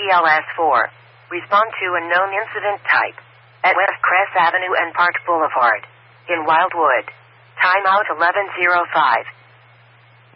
BLS-4. Respond to unknown incident type. At West Crest Avenue and Park Boulevard. In Wildwood. Timeout 11:05.